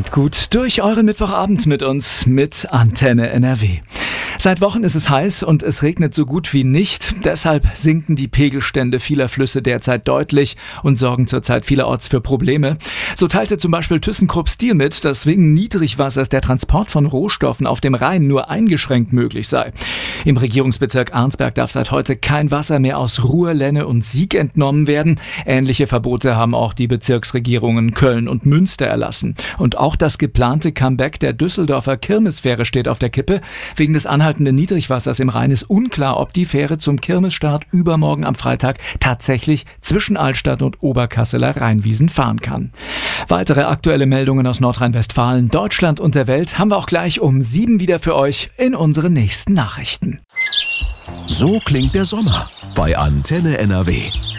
Kommt gut durch euren Mittwochabend mit uns, mit Antenne NRW. Seit Wochen ist es heiß und es regnet so gut wie nicht. Deshalb sinken die Pegelstände vieler Flüsse derzeit deutlich und sorgen zurzeit vielerorts für Probleme. So teilte zum Beispiel ThyssenKrupp Steel mit, dass wegen Niedrigwassers der Transport von Rohstoffen auf dem Rhein nur eingeschränkt möglich sei. Im Regierungsbezirk Arnsberg darf seit heute kein Wasser mehr aus Ruhr, Lenne und Sieg entnommen werden. Ähnliche Verbote haben auch die Bezirksregierungen Köln und Münster erlassen. Und auch das geplante Comeback der Düsseldorfer Kirmesfähre steht auf der Kippe. Wegen des anhaltenden Niedrigwassers im Rhein ist unklar, ob die Fähre zum Kirmesstart übermorgen am Freitag tatsächlich zwischen Altstadt und Oberkasseler Rheinwiesen fahren kann. Weitere aktuelle Meldungen aus Nordrhein-Westfalen, Deutschland und der Welt haben wir auch gleich um 7 wieder für euch in unseren nächsten Nachrichten. So klingt der Sommer bei Antenne NRW.